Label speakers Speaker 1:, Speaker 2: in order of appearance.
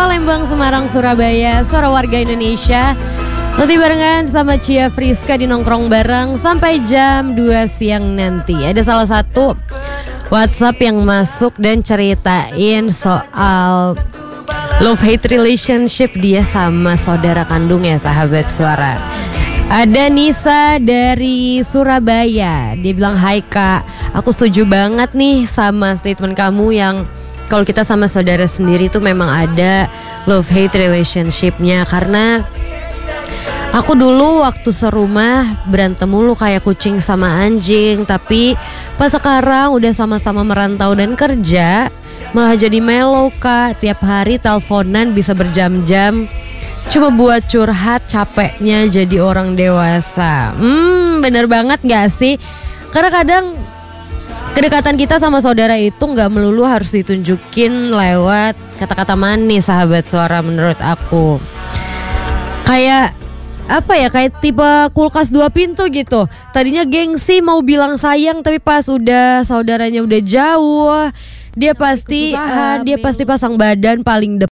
Speaker 1: Palembang, Semarang, Surabaya, suara warga Indonesia. Masih barengan sama Cia Friska di Nongkrong Bareng sampai jam 2 siang nanti. Ada salah satu WhatsApp yang masuk dan ceritain soal love hate relationship dia sama saudara kandungnya, sahabat suara. Ada Nisa dari Surabaya. Dia bilang, "Hai Kak, aku setuju banget nih sama statement kamu yang kalau kita sama saudara sendiri tuh memang ada love hate relationshipnya. Karena aku dulu waktu serumah berantem mulu kayak kucing sama anjing. Tapi pas sekarang udah sama-sama merantau dan kerja, malah jadi mellow Kak. Tiap hari teleponan bisa berjam-jam, cuma buat curhat capeknya jadi orang dewasa." Bener banget gak sih? Karena kadang kedekatan kita sama saudara itu gak melulu harus ditunjukin lewat kata-kata manis, sahabat suara, menurut aku. Kayak apa ya, kayak tipe kulkas 2 pintu gitu. Tadinya gengsi mau bilang sayang, tapi pas udah saudaranya udah jauh, dia pasti pasang badan paling depan